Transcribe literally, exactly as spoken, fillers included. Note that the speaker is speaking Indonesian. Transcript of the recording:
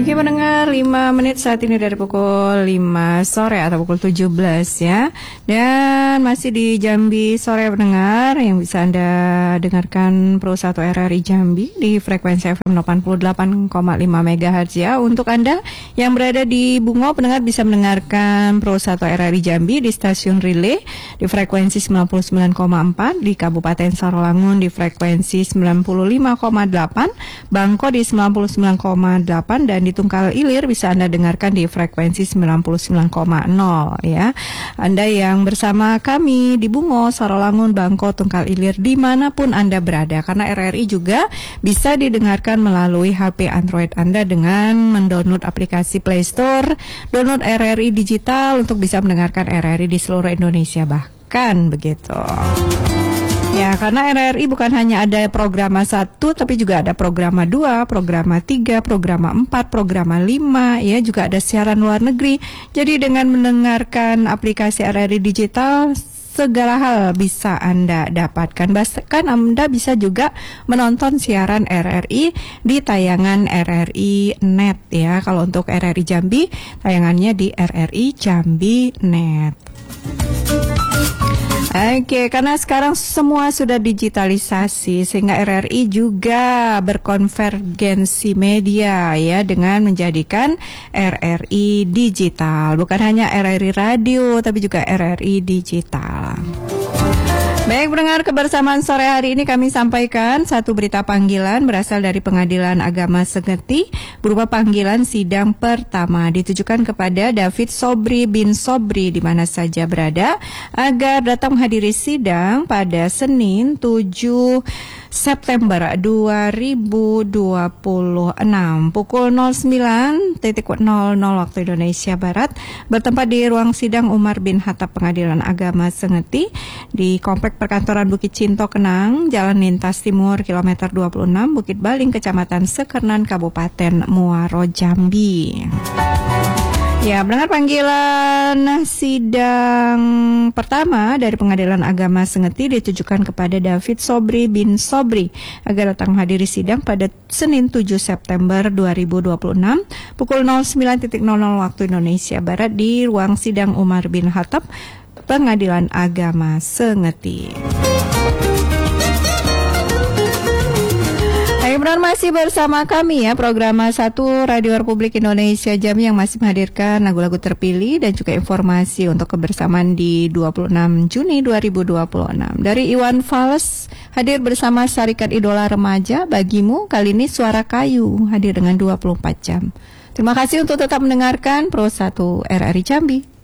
Oke pendengar, lima menit saat ini dari pukul lima sore atau pukul tujuh belas ya. Dan masih di Jambi Sore pendengar, yang bisa Anda dengarkan Pro satu R R I Jambi di frekuensi F M delapan puluh delapan koma lima megahertz ya. Untuk Anda yang berada di Bungo pendengar bisa mendengarkan Pro satu R R I Jambi di stasiun Relay di frekuensi sembilan puluh sembilan koma empat, di Kabupaten Sarolangun di frekuensi sembilan puluh lima koma delapan, Bangko di sembilan puluh sembilan koma delapan, dan di Tungkal Ilir bisa Anda dengarkan di frekuensi sembilan puluh sembilan koma nol ya. Anda yang bersama kami di Bungo, Sarolangun, Bangko, Tungkal Ilir, dimanapun Anda berada, karena R R I juga bisa didengarkan melalui H P Android Anda dengan mendownload aplikasi Play Store, download R R I Digital untuk bisa mendengarkan R R I di seluruh Indonesia bahkan begitu. Ya, karena R R I bukan hanya ada programa satu, tapi juga ada programa dua, programa tiga, programa empat, programa lima, ya juga ada siaran luar negeri. Jadi dengan mendengarkan aplikasi R R I Digital, segala hal bisa Anda dapatkan. Bahkan Anda bisa juga menonton siaran R R I di tayangan R R I Net ya. Kalau untuk R R I Jambi, tayangannya di R R I Jambi Net. Oke, karena sekarang semua sudah digitalisasi sehingga R R I juga berkonvergensi media ya dengan menjadikan R R I digital. Bukan hanya R R I radio tapi juga R R I digital. Baik pendengar, kebersamaan sore hari ini kami sampaikan satu berita panggilan berasal dari Pengadilan Agama Sengeti berupa panggilan sidang pertama ditujukan kepada David Sobri bin Sobri di mana saja berada agar datang menghadiri sidang pada Senin tujuh September dua ribu dua puluh enam pukul nol sembilan nol nol waktu Indonesia Barat bertempat di ruang sidang Umar bin Khattab Pengadilan Agama Sengeti di Komplek Perkantoran Bukit Cinto Kenang, Jalan Lintas Timur, kilometer dua puluh enam, Bukit Baling, Kecamatan Sekernan, Kabupaten Muaro, Jambi. Ya, mendengar panggilan sidang pertama dari Pengadilan Agama Sengeti ditujukan kepada David Sobri bin Sobri agar datang menghadiri sidang pada Senin tujuh September dua ribu dua puluh enam pukul nol sembilan nol nol waktu Indonesia Barat di ruang sidang Umar bin Khattab Pengadilan Agama Sengeti. Benar masih bersama kami ya, program satu Radio Republik Indonesia Jambi yang masih menghadirkan lagu-lagu terpilih dan juga informasi untuk kebersamaan di dua puluh enam Juni dua ribu dua puluh enam. Dari Iwan Fals hadir bersama Syarikat Idola Remaja Bagimu, kali ini Suara Kayu hadir dengan dua puluh empat jam. Terima kasih untuk tetap mendengarkan Pro satu R R I Jambi.